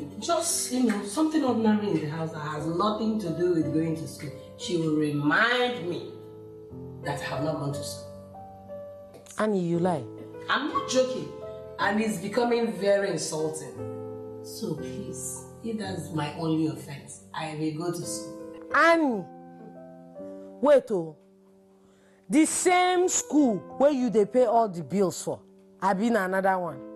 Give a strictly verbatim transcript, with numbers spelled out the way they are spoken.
just, you know, something ordinary in the house that has nothing to do with going to school. She will remind me that I have not gone to school. Annie, you lie. I'm not joking. And it's becoming very insulting. So please, if that's my only offense, I will go to school. Annie, wait oh. The same school where you they pay all the bills for, I been another one.